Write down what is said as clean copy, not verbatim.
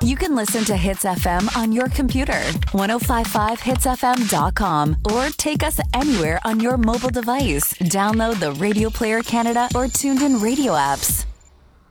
You can listen to Hits FM on your computer, 1055hitsfm.com, or take us anywhere on your mobile device. Download the Radio Player Canada or TuneIn Radio apps.